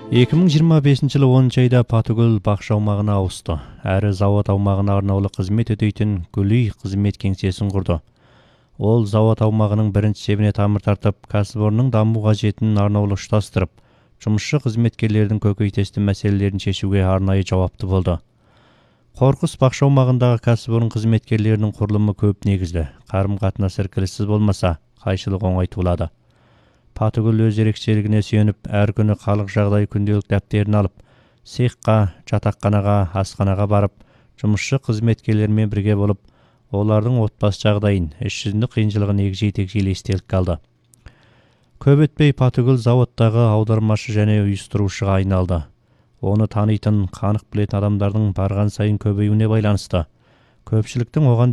2025 жылы 10 айда Патыгүл бақша аумағына ауысты. Әрі завод аумағына арнаулы қызмет өтейтін Гүлүй қызмет кеңсесін құрды. Ол завод аумағының бірінші шебіне тамыр тартып, кәсіпорынның даму қажетін арнаулы ұштастырып, жұмысшы қызметкерлердің көкейтесті мәселелерін шешуге арнайы жауапты болды. Қорқыс бақша аумағындағы кәсіпорын қызметкерлерінің құрылымы көп негізді. Қарым-қатынас іркіліссіз болмаса, қайшылық оңай туылады. Патыгүл өз ерекшелігіне сүйеніп, әр күні халық жағдай күнделік дәптерін алып, цехқа, жатақханаға, асханаға барып, жұмысшы қызметкерлермен бірге болып, олардың отбасы жағдайын, іс жүзінде қиыншылығын егжей-тегжейлі естелік алды. Көп өтпей Патыгүл заводтағы аудармашы және ұйыстырушыға айналды. Оны танитын, қанық білетін адамдардың барған сайын көбеюіне байланысты. Көпшіліктің оған